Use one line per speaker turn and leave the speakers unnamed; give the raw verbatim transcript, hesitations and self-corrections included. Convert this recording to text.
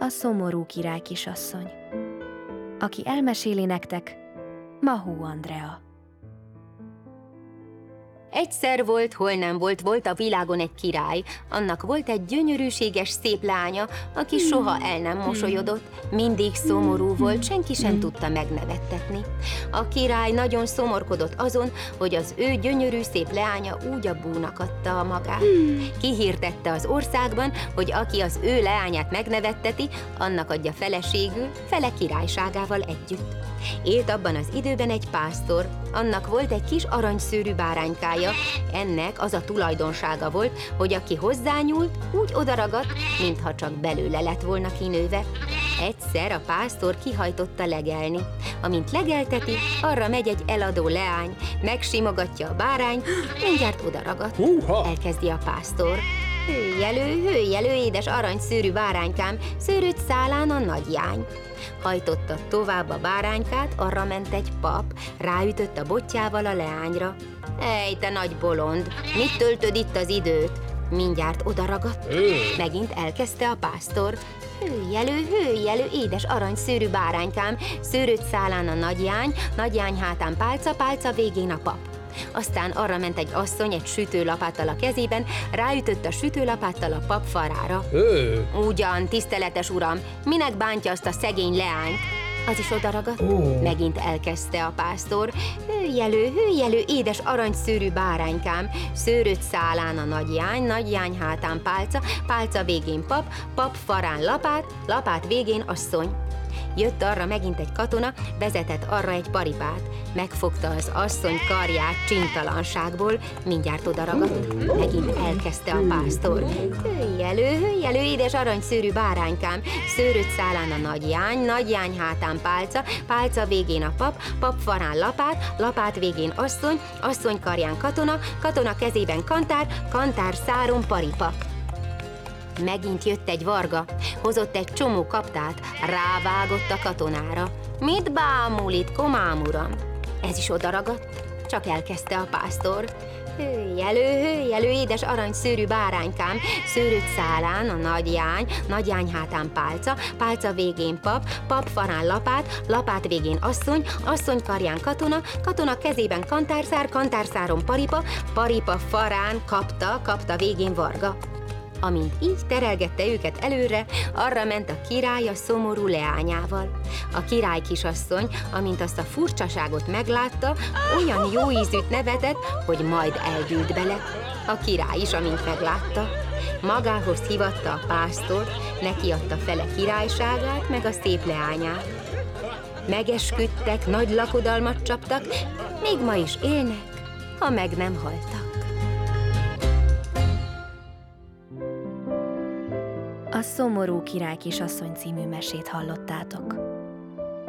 A szomorú király kisasszony. Aki elmeséli nektek, Mahó Andrea.
Egyszer volt, hol nem volt, volt a világon egy király. Annak volt egy gyönyörűséges, szép lánya, aki soha el nem mosolyodott, mindig szomorú volt, senki sem tudta megnevettetni. A király nagyon szomorkodott azon, hogy az ő gyönyörű, szép leánya úgy a búnak adta magát. Kihirdette az országban, hogy aki az ő leányát megnevetteti, annak adja feleségül, fele királyságával együtt. Élt abban az időben egy pásztor, annak volt egy kis aranyszőrű báránykája, ennek az a tulajdonsága volt, hogy aki hozzányúlt, úgy odaragadt, mintha csak belőle lett volna kinőve. Egyszer a pásztor kihajtotta legelni. Amint legelteti, arra megy egy eladó leány, megsimogatja a bárányt, mindjárt odaragadt. Elkezdi a pásztor. Hőjelő, hőjelő, édes aranyszőrű báránykám, szőröd szálán a nagyjány. Hajtotta tovább a báránykát, arra ment egy pap, ráütött a botjával a leányra. Ej, te nagy bolond, mit töltöd itt az időt? Mindjárt odaragadt. Megint elkezdte a pásztor. Hőjelő, hőjelő, édes aranyszőrű báránykám, szőröd szálán a nagyjány, nagyjány hátán pálca, pálca végén a pap. Aztán arra ment egy asszony egy sütőlapáttal a kezében, ráütött a sütőlapáttal a pap farára.
Ő.
Ugyan, tiszteletes uram, minek bántja azt a szegény leányt? Az is odaragadt.
Oh.
Megint elkezdte a pásztor. Hőjelő, hőjelő, édes aranyszőrű báránykám, szőröd szálán a nagyjány, nagyjány hátán pálca, pálca végén pap, pap farán lapát, lapát végén asszony. Jött arra megint egy katona, vezetett arra egy paripát. Megfogta az asszony karját csintalanságból, mindjárt odaragadt. Megint elkezdte a pásztor. Hőjelő, hőjelő, édes aranyszőrű báránykám, szőröd szálán a nagyjány, nagyjány hátán pálca, pálca végén a pap, pap farán lapát, lapát végén asszony, asszony karján katona, katona kezében kantár, kantár száron paripa. Megint jött egy varga, hozott egy csomó kaptát, rávágott a katonára. Mit bámul itt, komám uram? Ez is odaragadt, csak elkezdte a pásztor. Hőjelő, hőjelő, édes aranyszőrű báránykám, szőröd szálán a nagyjány, nagyjány hátán pálca, pálca végén pap, pap farán lapát, lapát végén asszony, asszony karján katona, katona kezében kantárszár, kantárszáron paripa, paripa farán kapta, kapta végén varga. Amint így terelgette őket előre, arra ment a király a szomorú leányával. A király kisasszony, amint azt a furcsaságot meglátta, olyan jó ízűt nevetett, hogy majd eldült bele. A király is, amint meglátta. Magához hívatta a pásztort, neki adta fele királyságát, meg a szép leányát. Megesküdtek, nagy lakodalmat csaptak, még ma is élnek, ha meg nem haltak.
A szomorú király kisasszony című mesét hallottátok.